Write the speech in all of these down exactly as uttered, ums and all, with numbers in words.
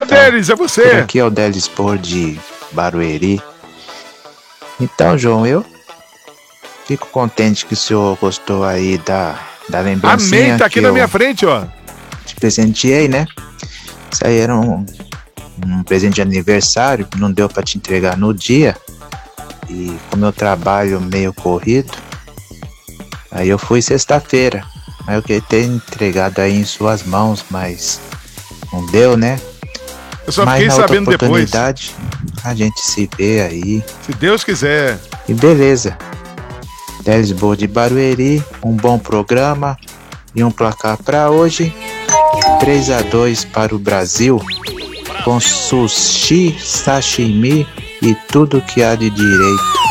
Delis, é você. Por aqui é o Delis Por de Barueri. Então, João, eu fico contente que o senhor gostou aí da, da lembrancinha. Amém, tá aqui na minha frente, ó. Te presenteei, né? Isso aí era um, um presente de aniversário, não deu pra te entregar no dia. E como eu trabalho meio corrido, aí eu fui sexta-feira. Aí eu queria ter entregado aí em suas mãos, mas não deu, né? Eu só mas fiquei na sabendo outra depois. oportunidade, a gente se vê aí. Se Deus quiser. E beleza. Delis Boa de Barueri, um bom programa e um placar para hoje. três a dois para o Brasil, com sushi, sashimi e tudo que há de direito.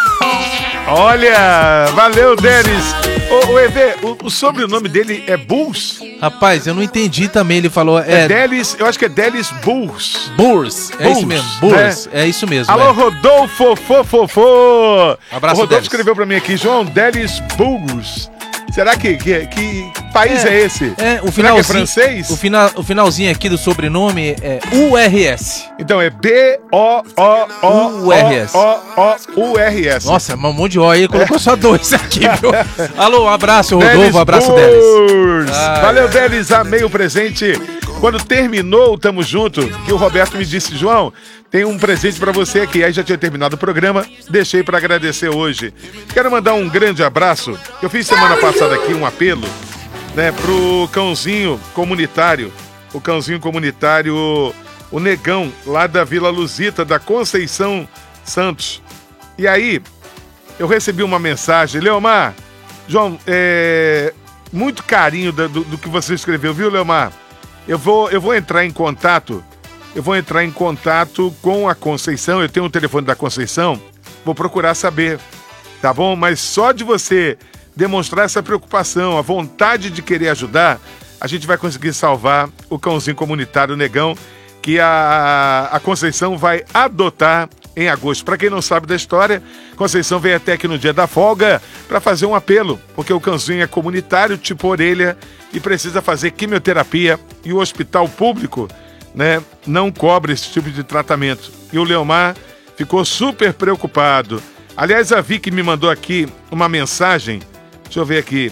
Olha, valeu, Delis. Ô, ô Evê, o, o sobrenome dele é Bulls? Rapaz, eu não entendi também, ele falou... É, É, Delis, eu acho que é Delis Bulls. Burs, é Bulls, isso mesmo, Burs, né? é isso mesmo. Alô, é. Rodolfo, fô, fô, fô. Abraço, O Rodolfo Delis. escreveu pra mim aqui, João, Delis Bulls. Será que, que, que país é, É, esse? É, o Será que é finalzinho, francês? o, final, o finalzinho aqui do sobrenome é U R S. Então é B O O O U R S. O O U R S. Nossa, um monte de O aí, colocou É. só dois aqui, viu? Alô, um abraço, Delis Rodolfo, um abraço, Bulls. Delis. Ai, Valeu, ai. Delis, amei o presente. Quando terminou o Tamo Junto, que o Roberto me disse, João, tem um presente pra você aqui. Aí já tinha terminado o programa, deixei pra agradecer hoje. Quero mandar um grande abraço. Eu fiz semana passada aqui um apelo, né, pro cãozinho comunitário, o cãozinho comunitário, o Negão, lá da Vila Luzita, da Conceição Santos. E aí, eu recebi uma mensagem, Leomar, João, é, muito carinho do, do, do que você escreveu, viu, Leomar? Eu vou, eu vou entrar em contato, eu vou entrar em contato com a Conceição, eu tenho o telefone da Conceição, vou procurar saber, tá bom? Mas só de você demonstrar essa preocupação, a vontade de querer ajudar, a gente vai conseguir salvar o cãozinho comunitário Negão, que a, a Conceição vai adotar em agosto. Para quem não sabe da história, Conceição veio até aqui no dia da folga para fazer um apelo, porque o cãozinho é comunitário, tipo orelha, e precisa fazer quimioterapia, e o hospital público, né, não cobre esse tipo de tratamento. E o Leomar ficou super preocupado. Aliás, a Vicky me mandou aqui uma mensagem, deixa eu ver aqui.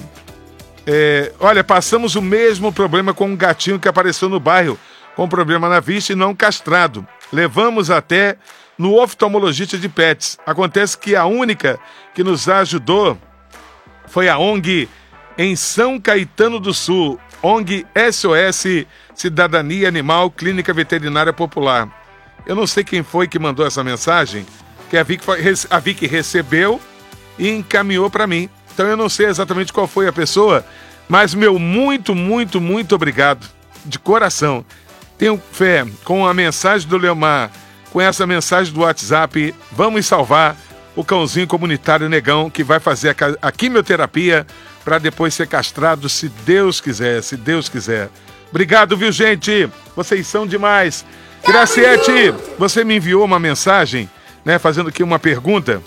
É, olha, passamos o mesmo problema com um gatinho que apareceu no bairro, com problema na vista e não castrado. Levamos até no oftalmologista de pets. Acontece que a única que nos ajudou foi a ONG em São Caetano do Sul, ONG S O S Cidadania Animal Clínica Veterinária Popular. Eu não sei quem foi que mandou essa mensagem, que a Vicky, foi, a Vicky recebeu e encaminhou para mim. Então eu não sei exatamente qual foi a pessoa, mas meu muito, muito, muito obrigado, de coração. Tenho fé, com a mensagem do Leomar, com essa mensagem do WhatsApp, vamos salvar o cãozinho comunitário Negão, que vai fazer a, a quimioterapia para depois ser castrado, se Deus quiser, se Deus quiser. Obrigado, viu, gente? Vocês são demais. Graciete, você me enviou uma mensagem, né, fazendo aqui uma pergunta,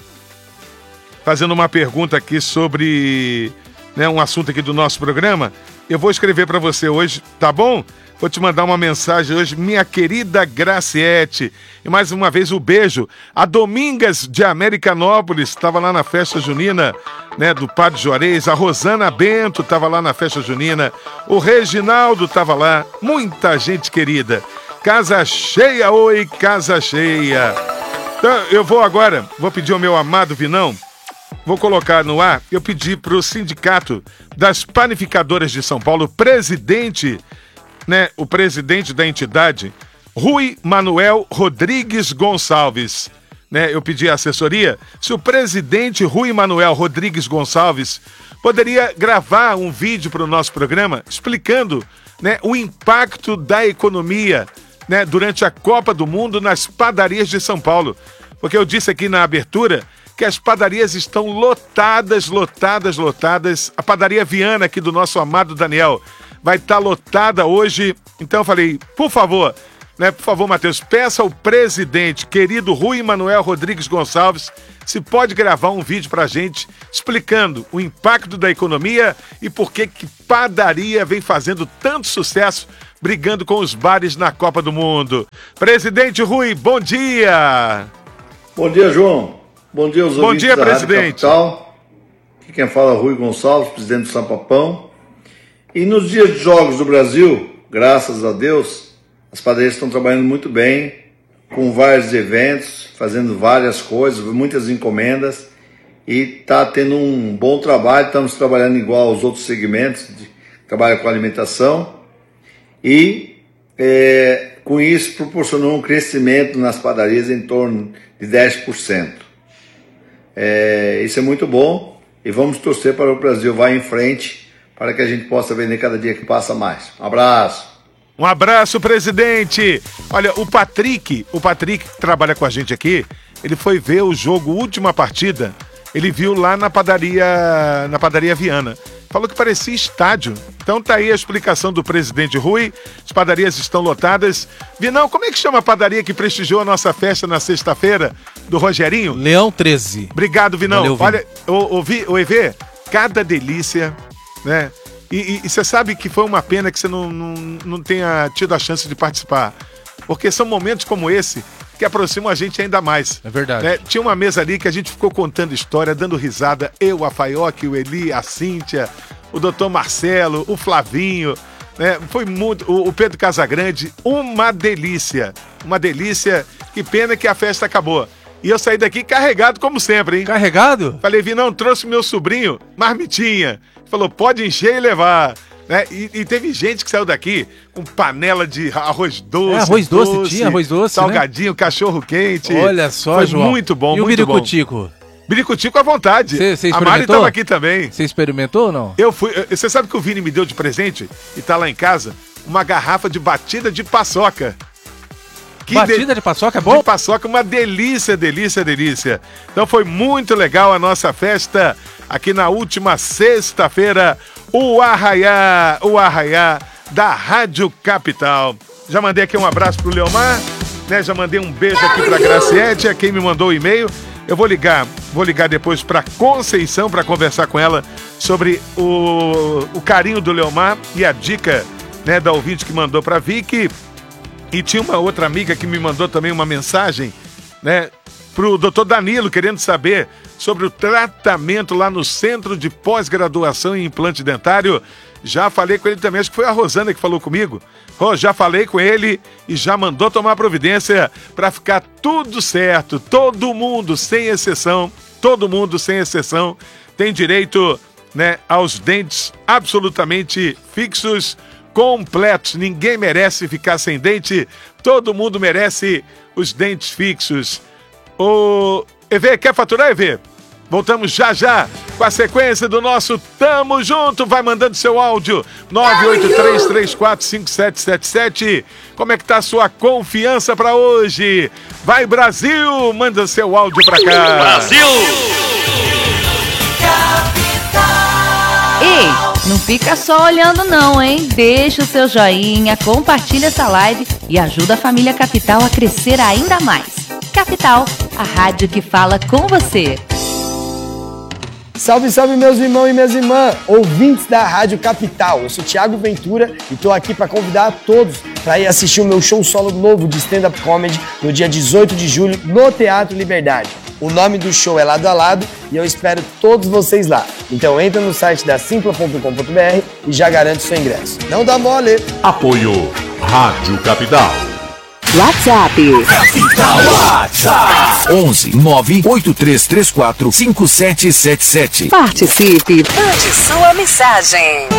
fazendo uma pergunta aqui sobre, né, um assunto aqui do nosso programa. Eu vou escrever para você hoje, tá bom? Vou te mandar uma mensagem hoje, minha querida Graciete. E mais uma vez o um beijo. A Domingas de Americanópolis estava lá na festa junina, né, do Padre Juarez. A Rosana Bento estava lá na festa junina. O Reginaldo estava lá. Muita gente querida. Casa cheia, oi, casa cheia. Então, eu vou agora, vou pedir ao meu amado Vinão, vou colocar no ar, eu pedi para o Sindicato das Panificadoras de São Paulo, presidente... Né, o presidente da entidade, Rui Manuel Rodrigues Gonçalves, né, eu pedi a assessoria, se o presidente Rui Manuel Rodrigues Gonçalves poderia gravar um vídeo para o nosso programa explicando, né, o impacto da economia, né, durante a Copa do Mundo nas padarias de São Paulo. Porque eu disse aqui na abertura que as padarias estão lotadas, lotadas, lotadas. A padaria Viana aqui do nosso amado Daniel vai estar lotada hoje. Então eu falei, por favor, né, por favor, Matheus, peça ao presidente, querido Rui Manuel Rodrigues Gonçalves, se pode gravar um vídeo pra gente explicando o impacto da economia e por que que padaria vem fazendo tanto sucesso brigando com os bares na Copa do Mundo. Presidente Rui, bom dia! Bom dia, João. Bom dia aos bom ouvintes dia, da presidente. Rádio Capital. Aqui quem fala é Rui Gonçalves, presidente do Sampapão. E nos dias de jogos do Brasil, graças a Deus, as padarias estão trabalhando muito bem, com vários eventos, fazendo várias coisas, muitas encomendas, e está tendo um bom trabalho. Estamos trabalhando igual aos outros segmentos, de trabalho com alimentação, e é, com isso proporcionou um crescimento nas padarias em torno de dez por cento. É, isso é muito bom, e vamos torcer para o Brasil vá em frente, para que a gente possa vender cada dia que passa mais. Um abraço. Um abraço, presidente. Olha, o Patrick, o Patrick que trabalha com a gente aqui, ele foi ver o jogo, última partida, ele viu lá na padaria, na padaria Viana. Falou que parecia estádio. Então tá aí a explicação do presidente Rui. As padarias estão lotadas. Vinão, como é que chama a padaria que prestigiou a nossa festa na sexta-feira, do Rogerinho? Leão treze. Obrigado, Vinão. Valeu, Olha, o, o, o E V, cada delícia, né? E você sabe que foi uma pena que você não, não, não tenha tido a chance de participar. Porque são momentos como esse que aproximam a gente ainda mais. É verdade. Né? Tinha uma mesa ali que a gente ficou contando história, dando risada. Eu, a Faioque, o Eli, a Cíntia, o doutor Marcelo, o Flavinho. Né? Foi muito. O, o Pedro Casagrande. Uma delícia. Uma delícia. Que pena que a festa acabou. E eu saí daqui carregado como sempre, hein? Carregado? Falei, vi, não, trouxe meu sobrinho, marmitinha. Falou, pode encher e levar. Né? E, e teve gente que saiu daqui com panela de arroz doce. É, arroz doce, doce, tinha arroz doce, salgadinho, né? Cachorro quente. Olha só, foi João. muito bom, e muito o biricutico? Biricutico à vontade. Cê, cê a Mari estava aqui também. Você experimentou ou não? Eu fui. Você sabe que o Vini me deu de presente, e tá lá em casa, uma garrafa de batida de paçoca. Que batida de... de paçoca é bom? De paçoca, uma delícia, delícia, delícia. Então foi muito legal a nossa festa aqui na última sexta-feira, o Arraiá, o Arraiá da Rádio Capital. Já mandei aqui um abraço pro Leomar, né? Já mandei um beijo aqui pra Graciete, a quem me mandou o e-mail. Eu vou ligar, vou ligar depois pra Conceição para conversar com ela sobre o, o carinho do Leomar e a dica, né, da ouvinte que mandou pra Vicky. E tinha uma outra amiga que me mandou também uma mensagem, né, pro doutor Danilo, querendo saber sobre o tratamento lá no Centro de Pós-Graduação em Implante Dentário. Já falei com ele também, acho que foi a Rosana que falou comigo. Oh, já falei com ele e já mandou tomar providência para ficar tudo certo. Todo mundo, sem exceção, todo mundo, sem exceção, tem direito, né, aos dentes absolutamente fixos, completos. Ninguém merece ficar sem dente, todo mundo merece os dentes fixos. O E V, quer faturar, E V? Voltamos já já com a sequência do nosso Tamo Junto. Vai mandando seu áudio nove oito três, três quatro cinco sete sete sete. Como é que tá a sua confiança para hoje? Vai, Brasil! Manda seu áudio pra cá. Brasil! Ei, não fica só olhando não, hein? Deixa o seu joinha, compartilha essa live e ajuda a família Capital a crescer ainda mais. Capital, a rádio que fala com você. Salve, salve meus irmãos e minhas irmãs, ouvintes da Rádio Capital. Eu sou Thiago Ventura e estou aqui para convidar a todos para ir assistir o meu show solo novo de stand-up comedy no dia dezoito de julho no Teatro Liberdade. O nome do show é Lado a Lado e eu espero todos vocês lá. Então entra no site da simpla ponto com ponto br e já garante seu ingresso. Não dá mole! Apoio Rádio Capital. WhatsApp. Capital WhatsApp. onze nove oito três três quatro cinco sete sete sete. Participe. Mande sua mensagem.